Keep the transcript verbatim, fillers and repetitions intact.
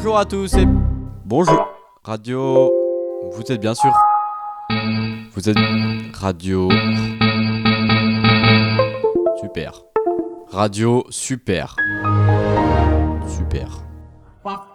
Bonjour à tous et bonjour. Radio. Vous êtes bien sûr. Vous êtes radio. Super. Radio super. Super.